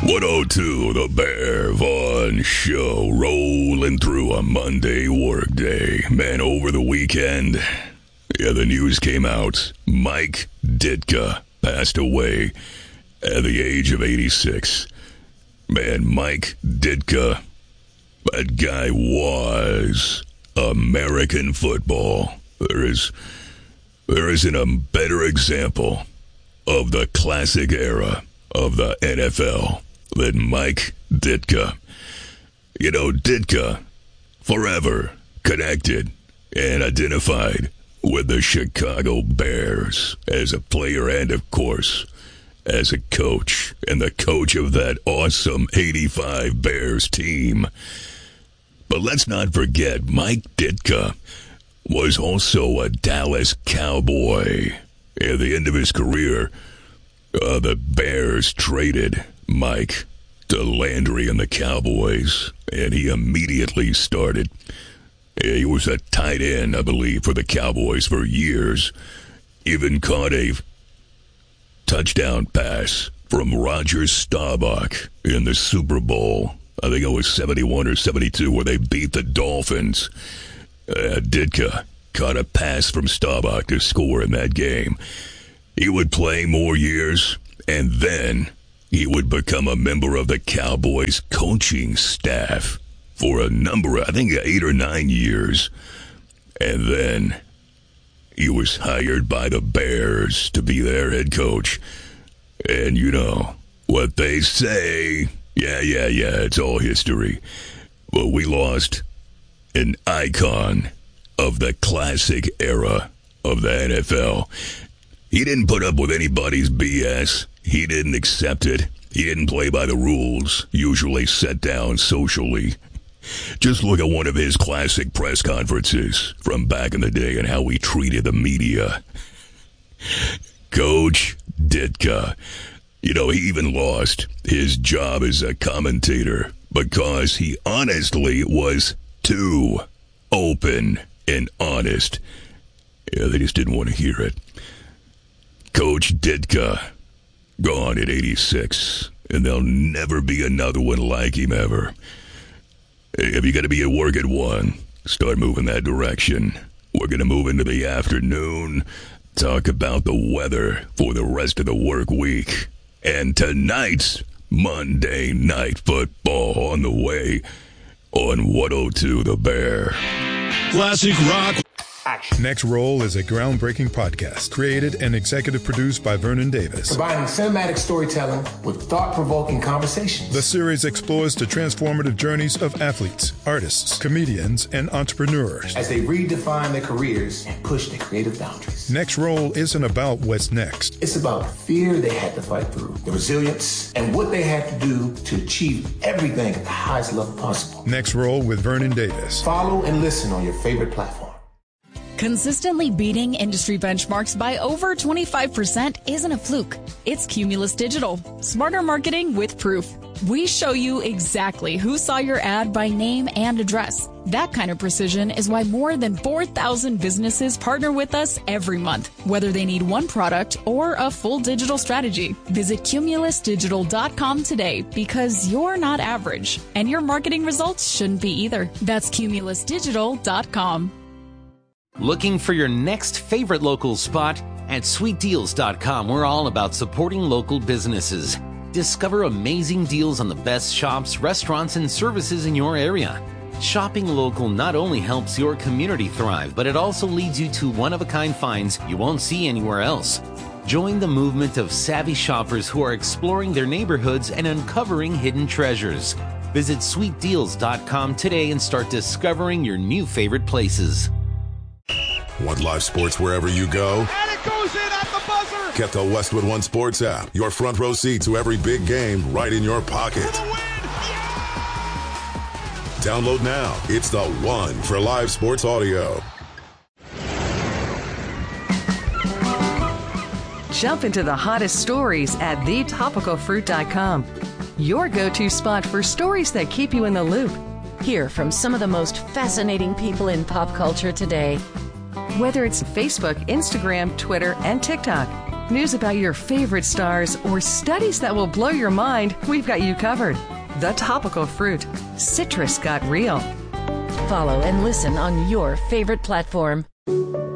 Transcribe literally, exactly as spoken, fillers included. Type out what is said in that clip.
one oh two The Bear Vaughn Show, rolling through a Monday workday. Man, over the weekend, yeah, the news came out. Mike Ditka passed away at the age of eighty-six. Man, Mike Ditka, that guy was American football. There is, there isn't a better example of the classic era of the N F L than Mike Ditka. You know, Ditka, forever connected and identified with the Chicago Bears as a player and, of course, as a coach, and the coach of that awesome eighty-five Bears team. But let's not forget, Mike Ditka was also a Dallas Cowboy. At the end of his career, uh, the Bears traded Mike to Landry and the Cowboys, and he immediately started. He was a tight end, I believe, for the Cowboys for years. Even caught a touchdown pass from Roger Staubach in the Super Bowl. I think it was seventy-one or seventy-two, where they beat the Dolphins. Uh, Ditka caught a pass from Staubach to score in that game. He would play more years, and then he would become a member of the Cowboys coaching staff for a number, I think eight or nine years. And then he was hired by the Bears to be their head coach. And you know what they say. Yeah, yeah, yeah, it's all history. But we lost an icon of the classic era of the N F L. He didn't put up with anybody's B S. He didn't accept it. He didn't play by the rules, usually set down socially. Just look at one of his classic press conferences from back in the day and how he treated the media. Coach Ditka. You know, he even lost his job as a commentator because he honestly was too open and honest. Yeah, they just didn't want to hear it. Coach Ditka, gone at eighty-six, and there'll never be another one like him ever. Hey, if you got to be at work at one, start moving that direction. We're going to move into the afternoon, talk about the weather for the rest of the work week, and tonight's Monday Night Football on the way on one oh two The Bear. Classic rock. Action. Next Roll is a groundbreaking podcast created and executive produced by Vernon Davis. Combining cinematic storytelling with thought-provoking conversations. The series explores the transformative journeys of athletes, artists, comedians, and entrepreneurs as they redefine their careers and push their creative boundaries. Next Roll isn't about what's next. It's about the fear they had to fight through, the resilience, and what they had to do to achieve everything at the highest level possible. Next Roll with Vernon Davis. Follow and listen on your favorite platform. Consistently beating industry benchmarks by over twenty-five percent isn't a fluke. It's Cumulus Digital. Smarter marketing with proof. We show you exactly who saw your ad by name and address. That kind of precision is why more than four thousand businesses partner with us every month, whether they need one product or a full digital strategy. Visit cumulus digital dot com today, because you're not average, and your marketing results shouldn't be either. That's cumulus digital dot com. Looking for your next favorite local spot? At sweet deals dot com, we're all about supporting local businesses. Discover amazing deals on the best shops, restaurants, and services in your area. Shopping local not only helps your community thrive, but it also leads you to one-of-a-kind finds you won't see anywhere else. Join the movement of savvy shoppers who are exploring their neighborhoods and uncovering hidden treasures. Visit sweet deals dot com today and start discovering your new favorite places. Want live sports wherever you go? And it goes in at the buzzer! Get the Westwood One Sports app. Your front row seat to every big game right in your pocket. For the win! Yeah! Download now. It's the one for live sports audio. Jump into the hottest stories at the topical fruit dot com. Your go-to spot for stories that keep you in the loop. Hear from some of the most fascinating people in pop culture today. Whether it's Facebook, Instagram, Twitter, and TikTok, news about your favorite stars, or studies that will blow your mind, we've got you covered. The Topical Fruit. Citrus got real. Follow and listen on your favorite platform.